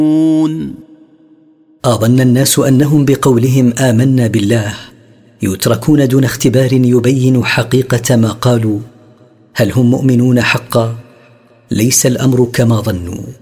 أظن الناس أنهم بقولهم آمنا بالله يتركون دون اختبار يبين حقيقة ما قالوا. هل هم مؤمنون حقا؟ ليس الأمر كما ظنوا.